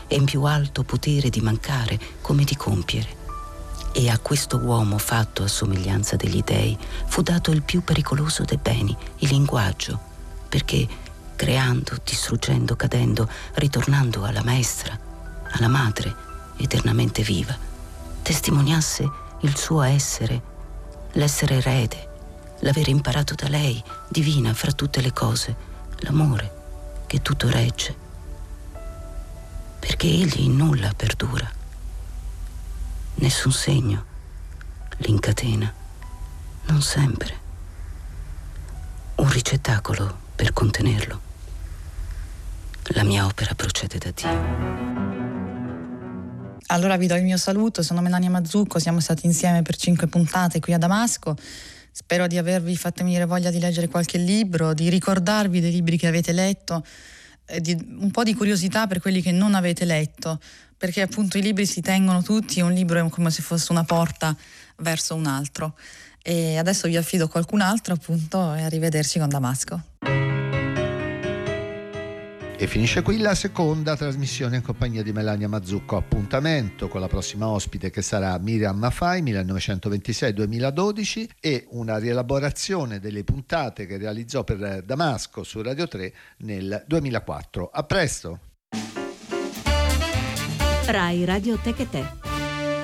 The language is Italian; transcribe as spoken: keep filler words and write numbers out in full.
e in più alto potere di mancare come di compiere. E a questo uomo fatto a somiglianza degli dei fu dato il più pericoloso dei beni, il linguaggio, perché creando, distruggendo, cadendo, ritornando alla maestra, alla madre, eternamente viva, testimoniasse il suo essere, l'essere erede, l'aver imparato da lei, divina fra tutte le cose, l'amore che tutto regge, perché egli in nulla perdura. Nessun segno l'incatena, non sempre. Un ricettacolo per contenerlo. La mia opera procede da Dio. Allora vi do il mio saluto, sono Melania Mazzucco, siamo stati insieme per cinque puntate qui a Damasco. Spero di avervi fatto venire voglia di leggere qualche libro, di ricordarvi dei libri che avete letto, e di un po' di curiosità per quelli che non avete letto, perché appunto i libri si tengono tutti e un libro è come se fosse una porta verso un altro. E adesso vi affido a qualcun altro, appunto, e arrivederci con Damasco. E finisce qui la seconda trasmissione in compagnia di Melania Mazzucco. Appuntamento con la prossima ospite, che sarà Miriam Maffei, millenovecentoventisei duemiladodici, e una rielaborazione delle puntate che realizzò per Damasco su Radio tre nel duemilaquattro. A presto! Rai Radio Tech e Te.